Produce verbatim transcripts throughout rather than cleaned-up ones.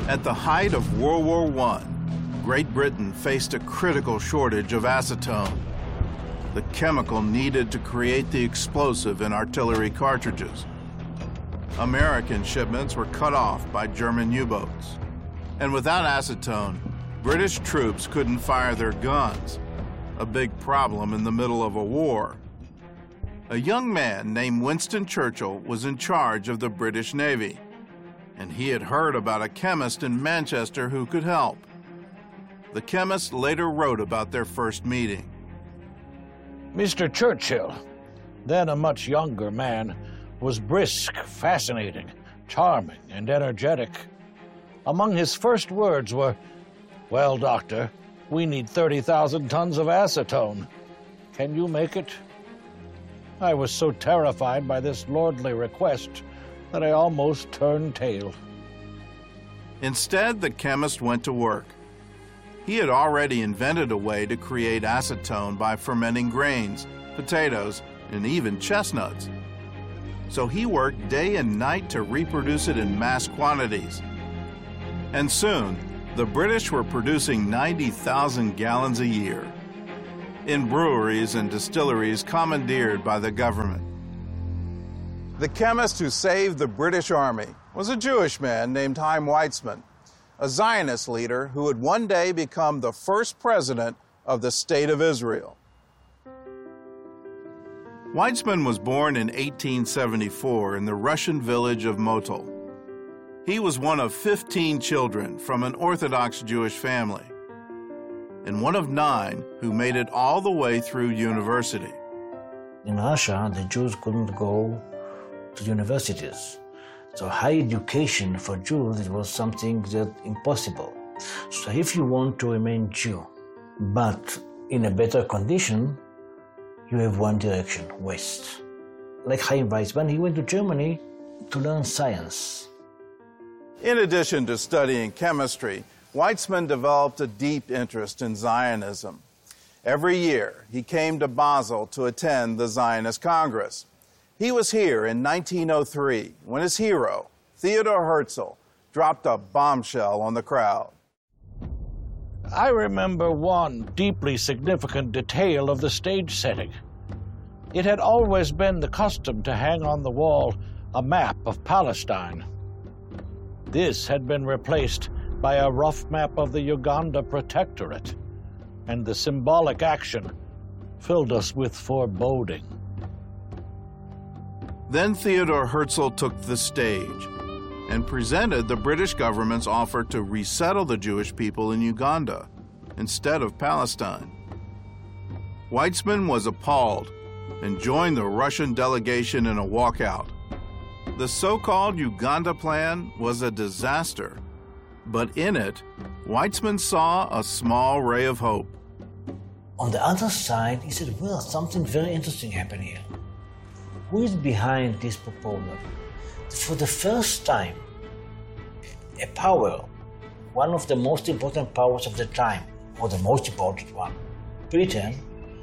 At the height of World War One, Great Britain faced a critical shortage of acetone, the chemical needed to create the explosive in artillery cartridges. American shipments were cut off by German U-boats. And without acetone, British troops couldn't fire their guns, a big problem in the middle of a war. A young man named Winston Churchill was in charge of the British Navy, and he had heard about a chemist in Manchester who could help. The chemist later wrote about their first meeting. Mister Churchill, then a much younger man, was brisk, fascinating, charming, and energetic. Among his first words were, "Well, doctor, we need thirty thousand tons of acetone. Can you make it?" I was so terrified by this lordly request that I almost turned tail. Instead, the chemist went to work. He had already invented a way to create acetone by fermenting grains, potatoes, and even chestnuts. So he worked day and night to reproduce it in mass quantities. And soon, the British were producing ninety thousand gallons a year in breweries and distilleries commandeered by the government. The chemist who saved the British Army was a Jewish man named Chaim Weizmann, a Zionist leader who would one day become the first president of the State of Israel. Weizmann was born in eighteen seventy-four in the Russian village of Motul. He was one of fifteen children from an Orthodox Jewish family, and one of nine who made it all the way through university. In Russia, the Jews couldn't go to universities. So high education for Jews, it was something that impossible. So if you want to remain Jew, but in a better condition, you have one direction, west. Like Chaim Weizmann, he went to Germany to learn science. In addition to studying chemistry, Weizmann developed a deep interest in Zionism. Every year, he came to Basel to attend the Zionist Congress. He was here in nineteen oh three when his hero, Theodor Herzl, dropped a bombshell on the crowd. I remember one deeply significant detail of the stage setting. It had always been the custom to hang on the wall a map of Palestine. This had been replaced by a rough map of the Uganda Protectorate, and the symbolic action filled us with foreboding. Then Theodor Herzl took the stage and presented the British government's offer to resettle the Jewish people in Uganda instead of Palestine. Weizmann was appalled and joined the Russian delegation in a walkout. The so-called Uganda Plan was a disaster, but in it, Weizmann saw a small ray of hope. On the other side, he said, well, something very interesting happened here. Who is behind this proposal? For the first time, a power, one of the most important powers of the time, or the most important one, Britain,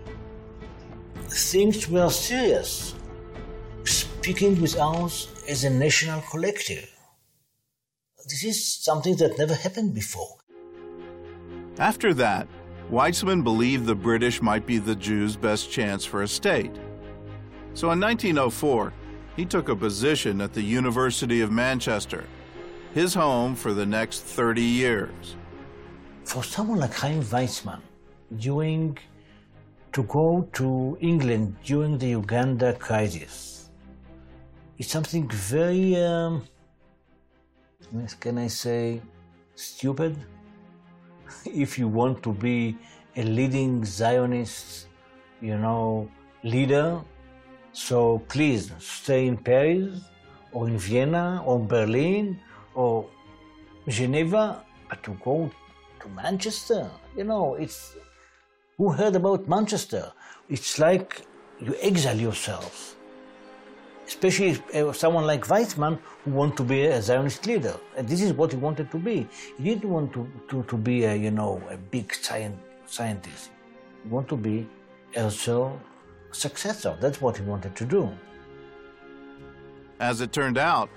thinks we are serious, speaking with us as a national collective. This is something that never happened before. After that, Weizmann believed the British might be the Jews' best chance for a state. So in nineteen oh four, he took a position at the University of Manchester, his home for the next thirty years. For someone like Chaim Weizmann, during, to go to England during the Uganda crisis, is something very, um, can I say, stupid? If you want to be a leading Zionist, you know, leader, so please stay in Paris, or in Vienna, or Berlin, or Geneva, but to go to Manchester, you know, it's, who heard about Manchester? It's like you exile yourselves. Especially if someone like Weizmann who wanted to be a Zionist leader. And this is what he wanted to be. He didn't want to, to, to be a, you know, a big science, scientist. He wanted to be Herzl's successor. That's what he wanted to do. As it turned out,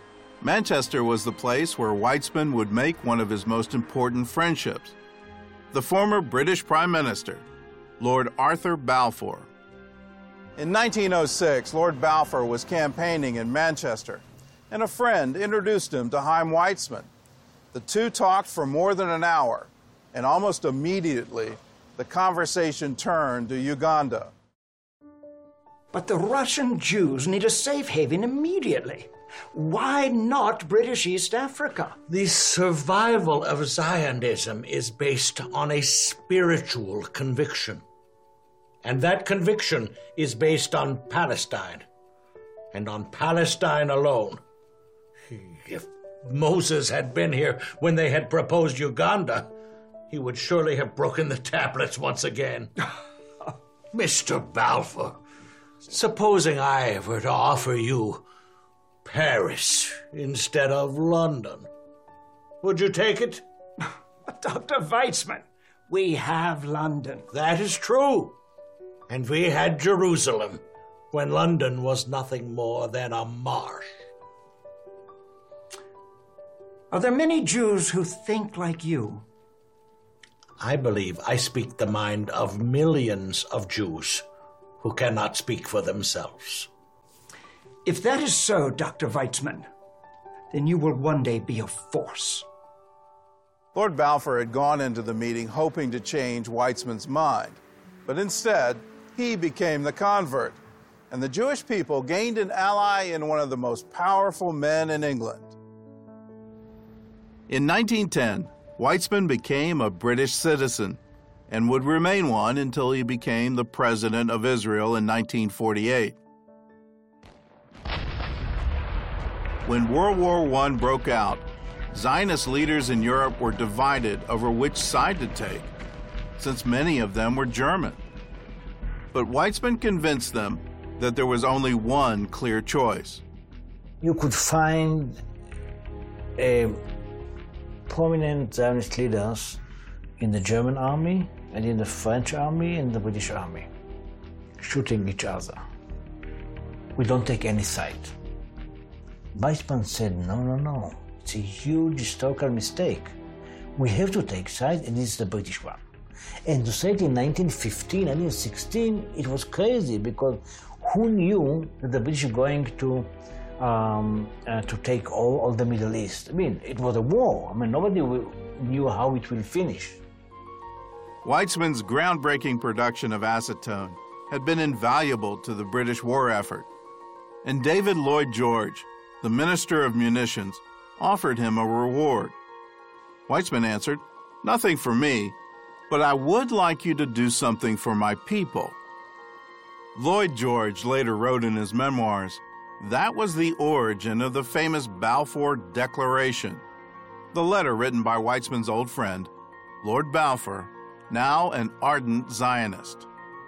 Manchester was the place where Weizmann would make one of his most important friendships, the former British Prime Minister, Lord Arthur Balfour. In nineteen oh six, Lord Balfour was campaigning in Manchester, and a friend introduced him to Chaim Weizmann. The two talked for more than an hour, and almost immediately, the conversation turned to Uganda. But the Russian Jews need a safe haven immediately. Why not British East Africa? The survival of Zionism is based on a spiritual conviction. And that conviction is based on Palestine, and on Palestine alone. If Moses had been here when they had proposed Uganda, he would surely have broken the tablets once again. Mister Balfour, supposing I were to offer you Paris instead of London, would you take it? But Doctor Weizmann, we have London. That is true. And we had Jerusalem when London was nothing more than a marsh. Are there many Jews who think like you? I believe I speak the mind of millions of Jews who cannot speak for themselves. If that is so, Doctor Weizmann, then you will one day be a force. Lord Balfour had gone into the meeting hoping to change Weizmann's mind, but instead, he became the convert, and the Jewish people gained an ally in one of the most powerful men in England. In nineteen ten, Weizmann became a British citizen and would remain one until he became the President of Israel in nineteen forty-eight. When World War One broke out, Zionist leaders in Europe were divided over which side to take, since many of them were German. But Weizmann convinced them that there was only one clear choice. You could find a prominent Zionist leaders in the German army and in the French army and the British army, shooting each other. We don't take any side. Weizmann said, no, no, no, it's a huge historical mistake. We have to take side, and it's the British one. And to say it in nineteen fifteen, nineteen sixteen, it was crazy, because who knew that the British were going to um, uh, to take all, all the Middle East? I mean, it was a war. I mean, nobody knew how it will finish. Weizmann's groundbreaking production of acetone had been invaluable to the British war effort, and David Lloyd George, the Minister of Munitions, offered him a reward. Weizmann answered, "Nothing for me, but I would like you to do something for my people." Lloyd George later wrote in his memoirs, that was the origin of the famous Balfour Declaration, the letter written by Weizmann's old friend, Lord Balfour, now an ardent Zionist.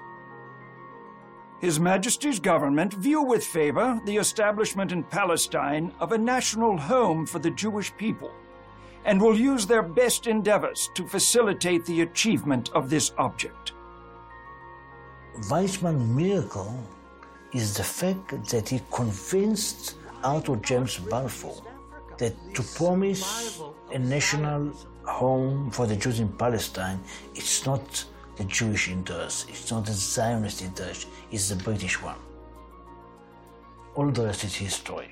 His Majesty's government view with favor the establishment in Palestine of a national home for the Jewish people, and will use their best endeavors to facilitate the achievement of this object. Weizmann's miracle is the fact that he convinced Arthur James Balfour that to promise a national home for the Jews in Palestine, it's not the Jewish interest, it's not the Zionist interest, it's the British one. All the rest is history.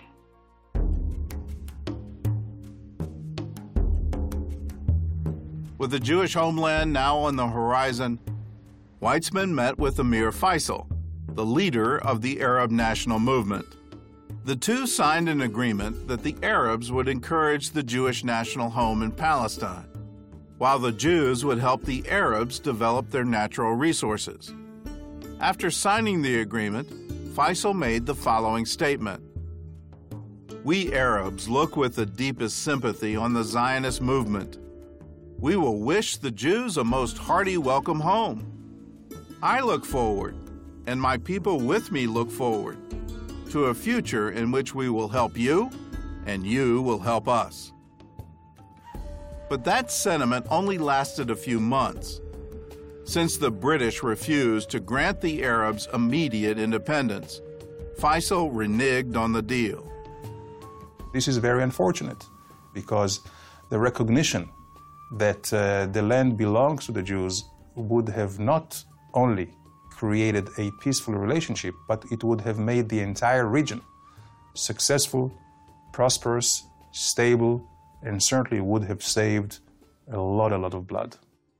With the Jewish homeland now on the horizon, Weizmann met with Amir Faisal, the leader of the Arab National Movement. The two signed an agreement that the Arabs would encourage the Jewish national home in Palestine, while the Jews would help the Arabs develop their natural resources. After signing the agreement, Faisal made the following statement: "We Arabs look with the deepest sympathy on the Zionist movement. We will wish the Jews a most hearty welcome home. I look forward, and my people with me look forward, to a future in which we will help you, and you will help us." But that sentiment only lasted a few months, since the British refused to grant the Arabs immediate independence. Faisal reneged on the deal. This is very unfortunate because the recognition that uh, the land belongs to the Jews would have not only created a peaceful relationship, but it would have made the entire region successful, prosperous, stable, and certainly would have saved a lot, a lot of blood.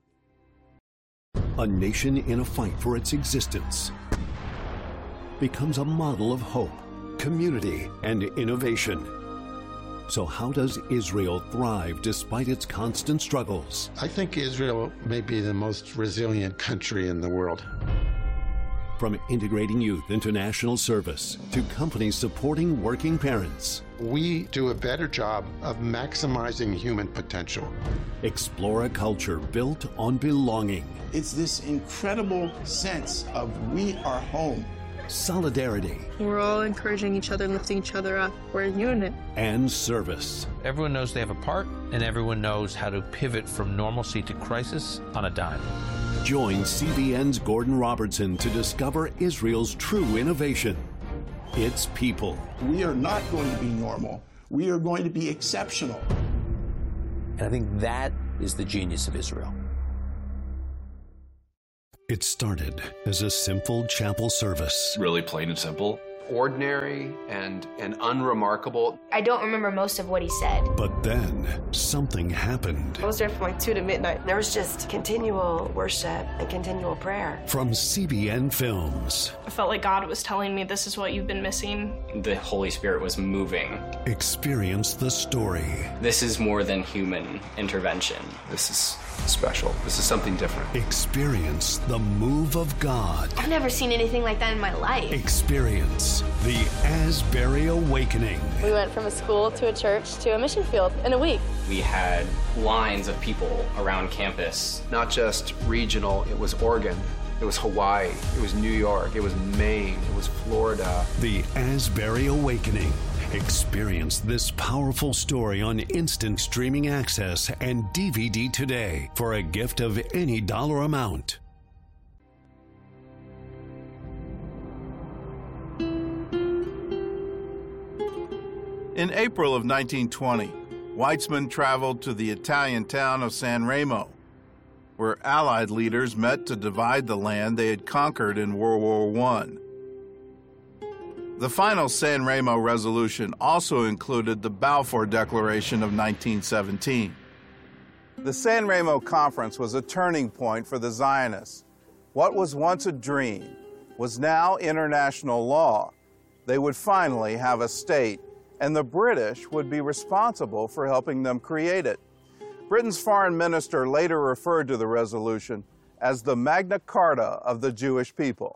A nation in a fight for its existence becomes a model of hope, community, and innovation. So how does Israel thrive despite its constant struggles? I think Israel may be the most resilient country in the world. From integrating youth into national service to companies supporting working parents. We do a better job of maximizing human potential. Explore a culture built on belonging. It's this incredible sense of we are home. Solidarity. We're all encouraging each other, lifting each other up. We're a unit. And service. Everyone knows they have a part, and everyone knows how to pivot from normalcy to crisis on a dime. Join C B N's Gordon Robertson to discover Israel's true innovation. Its people. We are not going to be normal. We are going to be exceptional. And I think that is the genius of Israel. It started as a simple chapel service. Really plain and simple. Ordinary and, and unremarkable. I don't remember most of what he said. But then something happened. I was there from like two to midnight. There was just continual worship and continual prayer. From C B N Films. I felt like God was telling me, this is what you've been missing. The Holy Spirit was moving. Experience the story. This is more than human intervention. This is special. This is something different. Experience the move of God. I've never seen anything like that in my life. Experience the Asbury Awakening. We went from a school to a church to a mission field in a week. We had lines of people around campus. Not just regional, it was Oregon, it was Hawaii, it was New York, it was Maine, it was Florida. The Asbury Awakening. Experience this powerful story on instant streaming access and D V D today for a gift of any dollar amount. In April of nineteen twenty, Weizmann traveled to the Italian town of San Remo, where Allied leaders met to divide the land they had conquered in World War One. The final San Remo resolution also included the Balfour Declaration of nineteen seventeen. The San Remo Conference was a turning point for the Zionists. What was once a dream was now international law. They would finally have a state, and the British would be responsible for helping them create it. Britain's foreign minister later referred to the resolution as the Magna Carta of the Jewish people.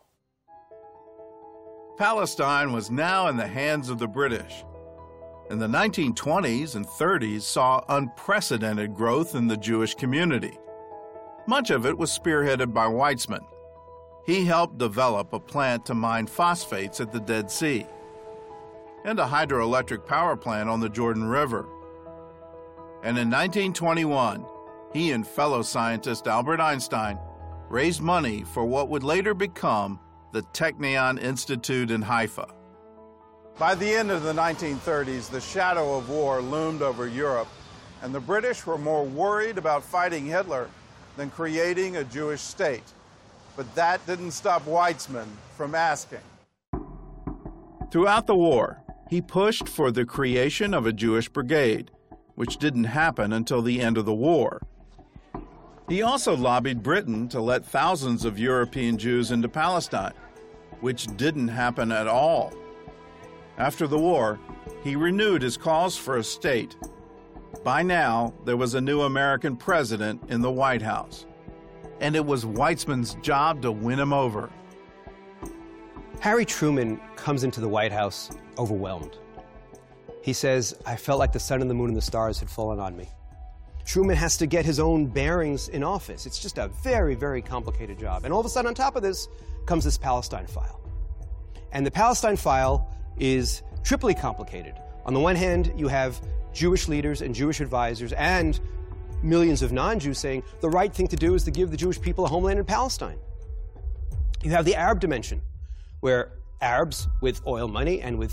Palestine was now in the hands of the British, and the nineteen twenties and thirties saw unprecedented growth in the Jewish community. Much of it was spearheaded by Weizmann. He helped develop a plant to mine phosphates at the Dead Sea and a hydroelectric power plant on the Jordan River. And in nineteen twenty-one, he and fellow scientist Albert Einstein raised money for what would later become the Technion Institute in Haifa. By the end of the nineteen thirties, the shadow of war loomed over Europe, and the British were more worried about fighting Hitler than creating a Jewish state. But that didn't stop Weizmann from asking. Throughout the war, he pushed for the creation of a Jewish brigade, which didn't happen until the end of the war. He also lobbied Britain to let thousands of European Jews into Palestine, which didn't happen at all. After the war, he renewed his calls for a state. By now, there was a new American president in the White House, and it was Weizmann's job to win him over. Harry Truman comes into the White House overwhelmed. He says, "I felt like the sun and the moon and the stars had fallen on me." Truman has to get his own bearings in office. It's just a very, very complicated job. And all of a sudden, on top of this, comes this Palestine file. And the Palestine file is triply complicated. On the one hand, you have Jewish leaders and Jewish advisors and millions of non-Jews saying the right thing to do is to give the Jewish people a homeland in Palestine. You have the Arab dimension, where Arabs with oil money and with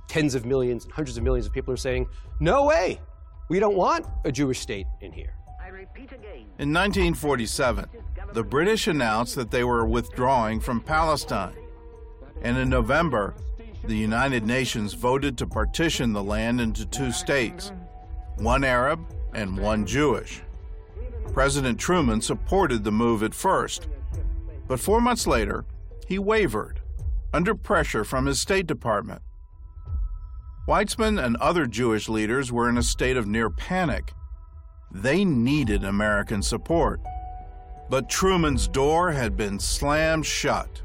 tens of millions and hundreds of millions of people are saying, no way, we don't want a Jewish state in here. In nineteen forty-seven, the British announced that they were withdrawing from Palestine. And in November, the United Nations voted to partition the land into two states, one Arab and one Jewish. President Truman supported the move at first, but four months later, he wavered under pressure from his State Department. Weizmann and other Jewish leaders were in a state of near panic. They needed American support, but Truman's door had been slammed shut.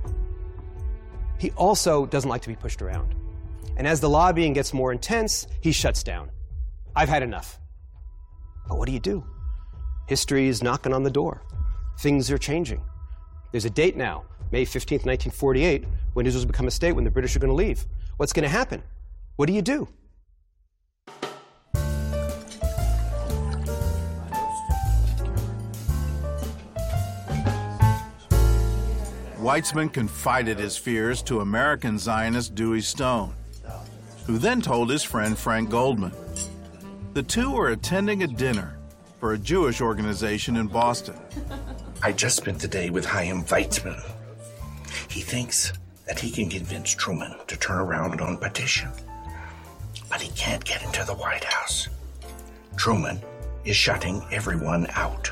He also doesn't like to be pushed around. And as the lobbying gets more intense, he shuts down. I've had enough. But what do you do? History is knocking on the door. Things are changing. There's a date now, May fifteenth, nineteen forty-eight, when Israel will become a state, when the British are going to leave. What's going to happen? What do you do? Weizmann confided his fears to American Zionist Dewey Stone, who then told his friend Frank Goldman. The two were attending a dinner for a Jewish organization in Boston. I just spent the day with Chaim Weizmann. He thinks that he can convince Truman to turn around on petition, but he can't get into the White House. Truman is shutting everyone out.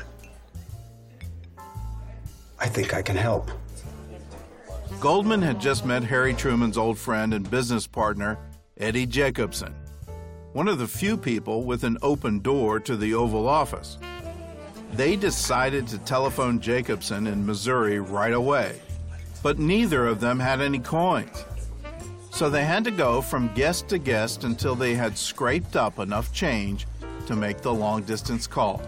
I think I can help. Goldman had just met Harry Truman's old friend and business partner, Eddie Jacobson, one of the few people with an open door to the Oval Office. They decided to telephone Jacobson in Missouri right away, but neither of them had any coins. So they had to go from guest to guest until they had scraped up enough change to make the long-distance call.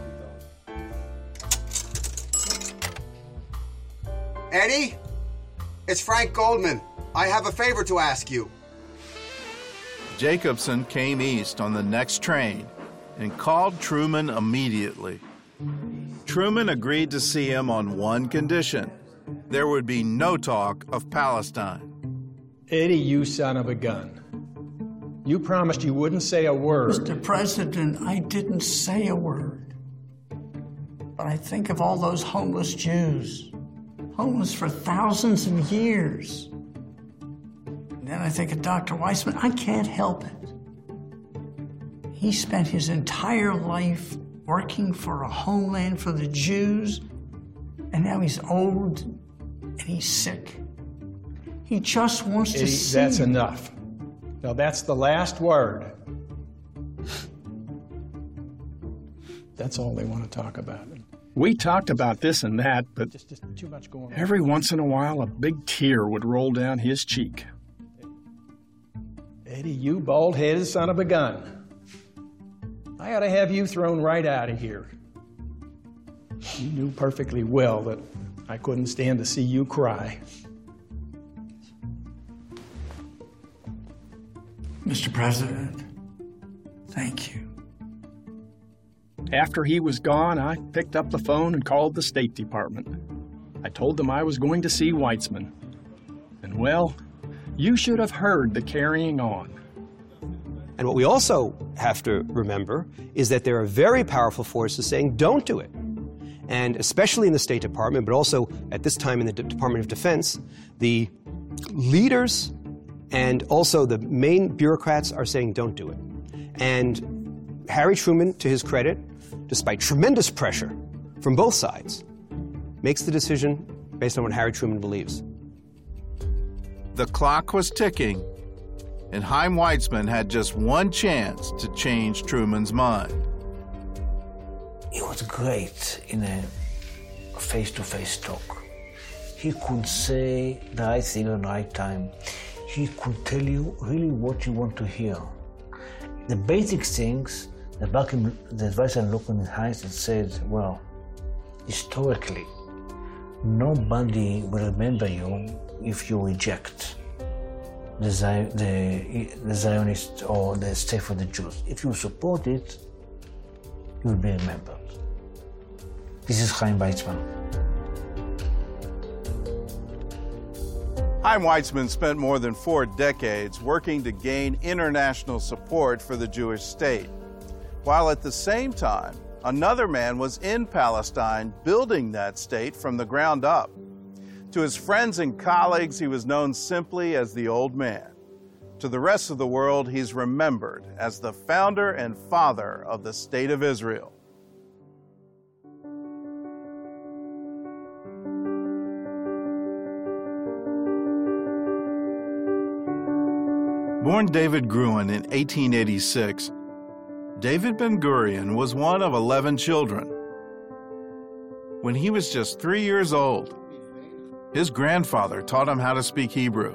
Eddie? It's Frank Goldman. I have a favor to ask you. Jacobson came east on the next train and called Truman immediately. Truman agreed to see him on one condition. There would be no talk of Palestine. Eddie, you son of a gun. You promised you wouldn't say a word. Mister President, I didn't say a word. But I think of all those homeless Jews. Homeless for thousands of years. And then I think of Doctor Weizmann. I can't help it. He spent his entire life working for a homeland for the Jews, and now he's old and he's sick. He just wants Eddie, to see. That's enough. Now that's the last word. That's all they want to talk about. We talked about this and that, but Just, just too much going on. every once in a while a big tear would roll down his cheek. Eddie, you bald-headed son of a gun. I ought to have you thrown right out of here. You knew perfectly well that I couldn't stand to see you cry. Mister President, thank you. After he was gone, I picked up the phone and called the State Department. I told them I was going to see Weizmann. And well, you should have heard the carrying on. And what we also have to remember is that there are very powerful forces saying, don't do it. And especially in the State Department, but also at this time in the D- Department of Defense, the leaders and also the main bureaucrats are saying, don't do it. And Harry Truman, to his credit, despite tremendous pressure from both sides, makes the decision based on what Harry Truman believes. The clock was ticking, and Chaim Weizmann had just one chance to change Truman's mind. He was great in a face-to-face talk. He could say the right thing at the right time. He could tell you really what you want to hear. The basic things, the back in the advisor looked in his eyes and said, well, historically, nobody will remember you if you reject the, Zion, the, the Zionist or the state for the Jews. If you support it, you will be remembered. This is Chaim Weizmann. Chaim Weizmann spent more than four decades working to gain international support for the Jewish state, while at the same time, another man was in Palestine building that state from the ground up. To his friends and colleagues, he was known simply as the Old Man. To the rest of the world, he's remembered as the founder and father of the State of Israel. Born David Gruen in eighteen eighty-six, David Ben-Gurion was one of eleven children. When he was just three years old, his grandfather taught him how to speak Hebrew.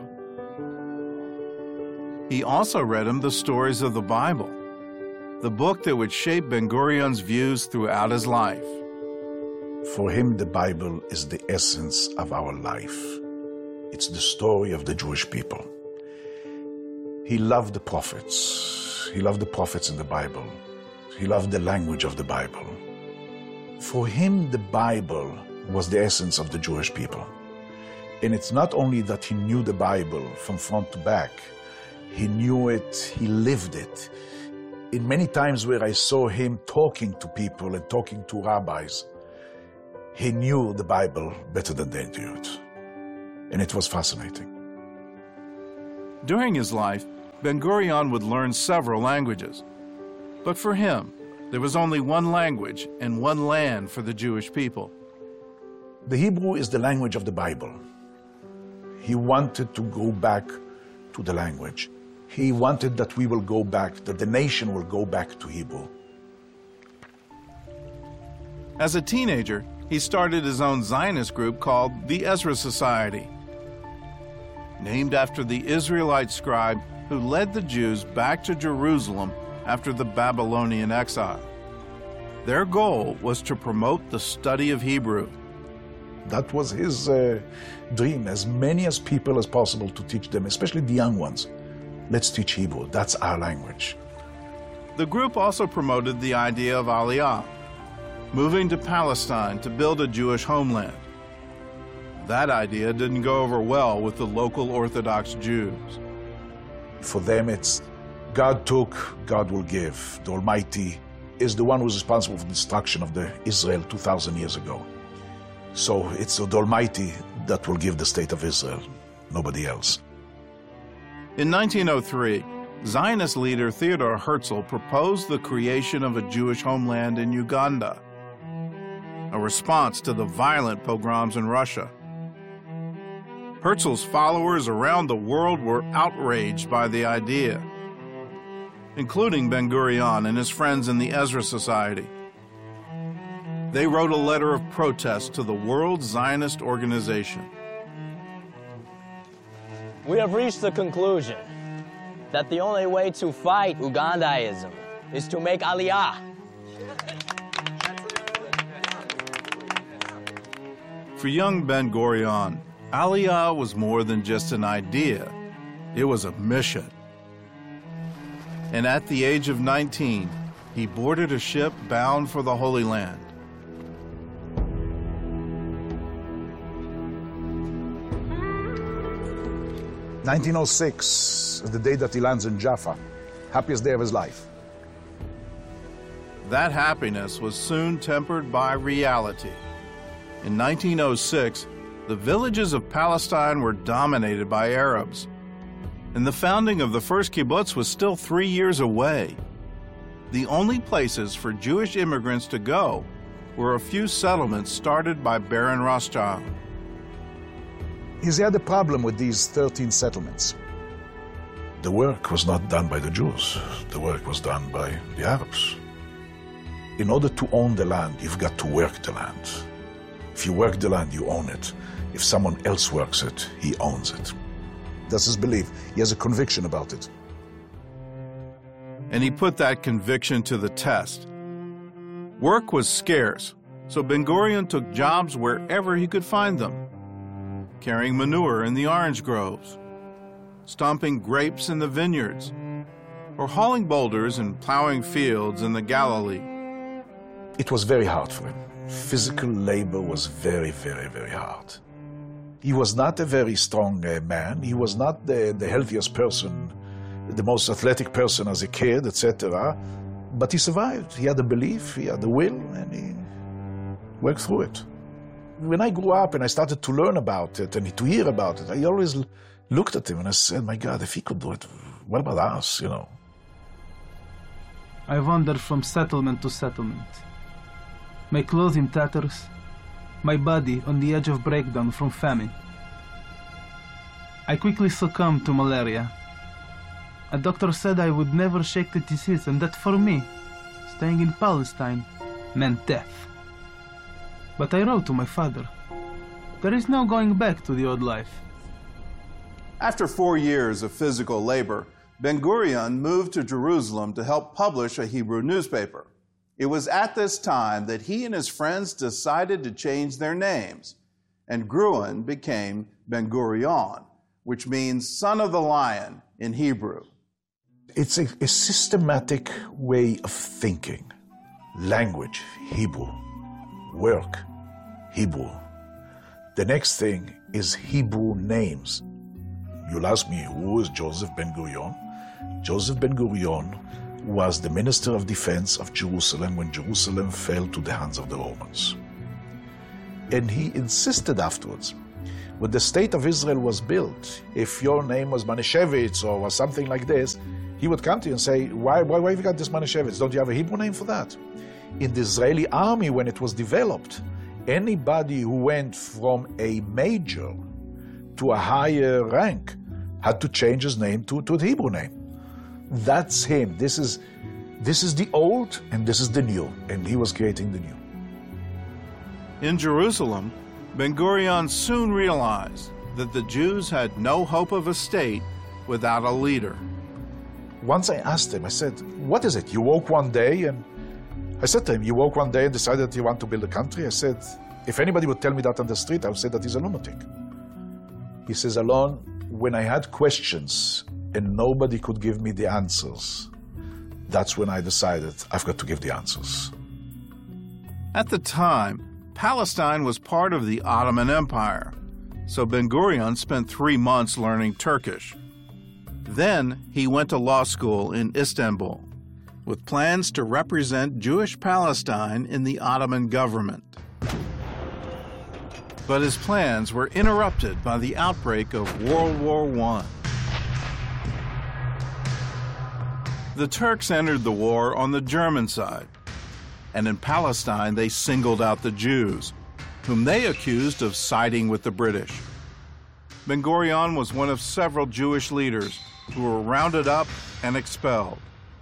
He also read him the stories of the Bible, the book that would shape Ben-Gurion's views throughout his life. For him, the Bible is the essence of our life. It's the story of the Jewish people. He loved the prophets. He loved the prophets in the Bible. He loved the language of the Bible. For him, the Bible was the essence of the Jewish people. And it's not only that he knew the Bible from front to back, he knew it, he lived it. In many times where I saw him talking to people and talking to rabbis, he knew the Bible better than they knew it. And it was fascinating. During his life, Ben-Gurion would learn several languages. But for him, there was only one language and one land for the Jewish people. The Hebrew is the language of the Bible. He wanted to go back to the language. He wanted that we will go back, that the nation will go back to Hebrew. As a teenager, he started his own Zionist group called the Ezra Society, named after the Israelite scribe who led the Jews back to Jerusalem after the Babylonian exile. Their goal was to promote the study of Hebrew. That was his uh, dream, as many as people as possible to teach them, especially the young ones. Let's teach Hebrew, that's our language. The group also promoted the idea of Aliyah, moving to Palestine to build a Jewish homeland. That idea didn't go over well with the local Orthodox Jews. For them, it's God took, God will give. The Almighty is the one who's responsible for the destruction of the Israel two thousand years ago. So it's the Almighty that will give the state of Israel, nobody else. In nineteen oh three, Zionist leader Theodor Herzl proposed the creation of a Jewish homeland in Uganda, a response to the violent pogroms in Russia. Herzl's followers around the world were outraged by the idea, including Ben-Gurion and his friends in the Ezra Society. They wrote a letter of protest to the World Zionist Organization. We have reached the conclusion that the only way to fight Ugandaism is to make Aliyah. For young Ben-Gurion, Aliyah was more than just an idea. It was a mission. And at the age of nineteen, he boarded a ship bound for the Holy Land. nineteen oh six is the day that he lands in Jaffa. Happiest day of his life. That happiness was soon tempered by reality. In nineteen oh six, the villages of Palestine were dominated by Arabs, and the founding of the first kibbutz was still three years away. The only places for Jewish immigrants to go were a few settlements started by Baron Rothschild. He had a problem with these thirteen settlements. The work was not done by the Jews. The work was done by the Arabs. In order to own the land, you've got to work the land. If you work the land, you own it. If someone else works it, he owns it. That's his belief. He has a conviction about it. And he put that conviction to the test. Work was scarce, so Ben-Gurion took jobs wherever he could find them. Carrying manure in the orange groves, stomping grapes in the vineyards, or hauling boulders and plowing fields in the Galilee. It was very hard for him. Physical labor was very, very, very hard. He was not a very strong uh, man. He was not the, the healthiest person, the most athletic person as a kid, et cetera. But he survived. He had the belief, he had the will, and he worked through it. When I grew up and I started to learn about it and to hear about it, I always looked at him and I said, my God, if he could do it, what about us, you know? I wandered from settlement to settlement. My clothes in tatters, my body on the edge of breakdown from famine. I quickly succumbed to malaria. A doctor said I would never shake the disease and that for me, staying in Palestine meant death. But I wrote to my father. There is no going back to the old life. After four years of physical labor, Ben-Gurion moved to Jerusalem to help publish a Hebrew newspaper. It was at this time that he and his friends decided to change their names, and Gruen became Ben-Gurion, which means son of the lion in Hebrew. It's a, a systematic way of thinking. Language, Hebrew. Work, Hebrew. The next thing is Hebrew names. You'll ask me, who is Joseph Ben-Gurion? Joseph Ben-Gurion was the Minister of Defense of Jerusalem when Jerusalem fell to the hands of the Romans. And he insisted afterwards, when the state of Israel was built, if your name was Manischewitz or was something like this, he would come to you and say, why, why, why have you got this Manischewitz? Don't you have a Hebrew name for that? In the Israeli army, when it was developed, anybody who went from a major to a higher rank had to change his name to, to the Hebrew name. That's him. This is, this is the old and this is the new, and he was creating the new. In Jerusalem, Ben-Gurion soon realized that the Jews had no hope of a state without a leader. Once I asked him, I said, what is it? You woke one day and I said to him, you woke one day and decided that you want to build a country? I said, if anybody would tell me that on the street, I would say that he's a lunatic. He says, Alon, when I had questions and nobody could give me the answers, that's when I decided I've got to give the answers. At the time, Palestine was part of the Ottoman Empire, so Ben-Gurion spent three months learning Turkish. Then he went to law school in Istanbul, with plans to represent Jewish Palestine in the Ottoman government. But his plans were interrupted by the outbreak of World War One. The Turks entered the war on the German side, and in Palestine they singled out the Jews, whom they accused of siding with the British. Ben-Gurion was one of several Jewish leaders who were rounded up and expelled.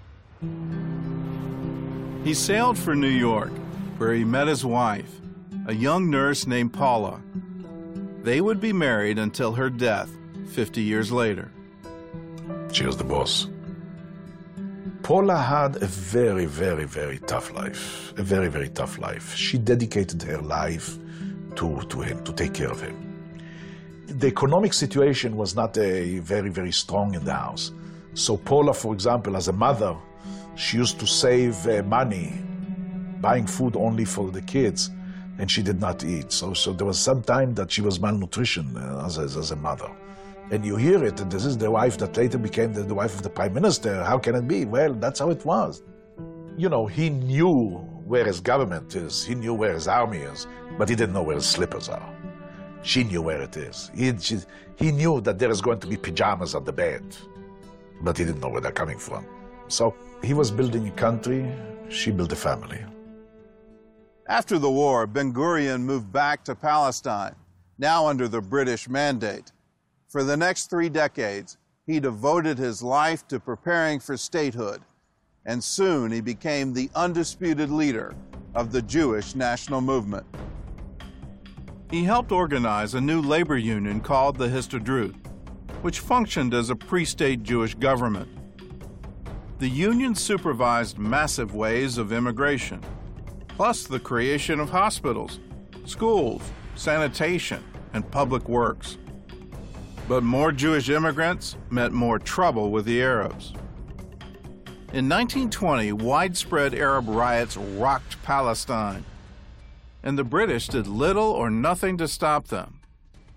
He sailed for New York, where he met his wife, a young nurse named Paula. They would be married until her death fifty years later. She was the boss. Paula had a very, very, very tough life. A very, very tough life. She dedicated her life to, to him, to take care of him. The economic situation was not a very, very strong in the house. So Paula, for example, as a mother, she used to save uh, money, buying food only for the kids, and she did not eat. So, so there was some time that she was malnutrition uh, as, a, as a mother. And you hear it, and this is the wife that later became the, the wife of the prime minister. How can it be? Well, that's how it was. You know, he knew where his government is, he knew where his army is, but he didn't know where his slippers are. She knew where it is. He, she, he knew that there is going to be pajamas on the bed, but he didn't know where they're coming from. So he was building a country, she built a family. After the war, Ben-Gurion moved back to Palestine, now under the British mandate. For the next three decades, he devoted his life to preparing for statehood, and soon he became the undisputed leader of the Jewish national movement. He helped organize a new labor union called the Histadrut, which functioned as a pre-state Jewish government. The union supervised massive waves of immigration, plus the creation of hospitals, schools, sanitation, and public works. But more Jewish immigrants meant more trouble with the Arabs. In nineteen twenty, widespread Arab riots rocked Palestine, and the British did little or nothing to stop them.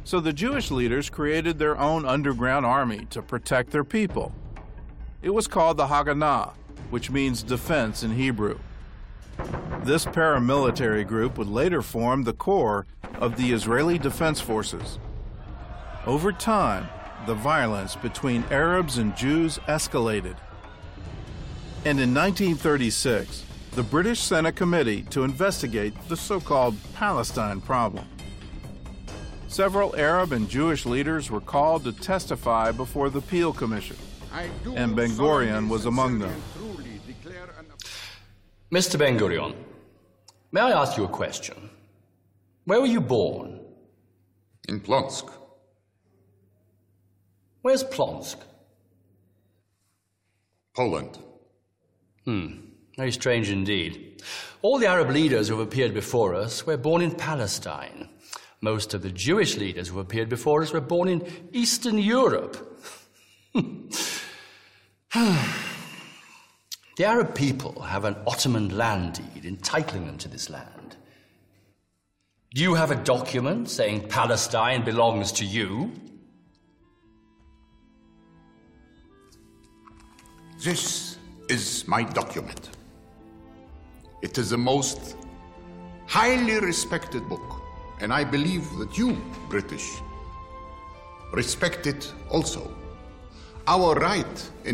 So the Jewish leaders created their own underground army to protect their people. It was called the Haganah, which means defense in Hebrew. This paramilitary group would later form the core of the Israeli Defense Forces. Over time, the violence between Arabs and Jews escalated. And in nineteen thirty-six, the British sent a committee to investigate the so-called Palestine problem. Several Arab and Jewish leaders were called to testify before the Peel Commission, and Ben-Gurion was among them. Mister Ben-Gurion, may I ask you a question? Where were you born? In Plonsk. Where's Plonsk? Poland. Hmm, very strange indeed. All the Arab leaders who have appeared before us were born in Palestine. Most of the Jewish leaders who appeared before us were born in Eastern Europe. The Arab people have an Ottoman land deed entitling them to this land. Do you have a document saying Palestine belongs to you? This is my document. It is the most highly respected book, and I believe that you, British, respect it also. Our right in